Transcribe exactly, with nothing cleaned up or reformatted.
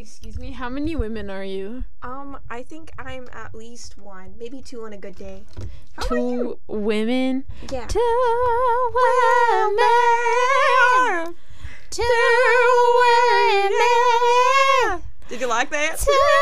Excuse me, how many women are you? Um, I think I'm at least one, maybe two on a good day. How Two about you? women? Yeah. Two women. Two women. Did you like that? Two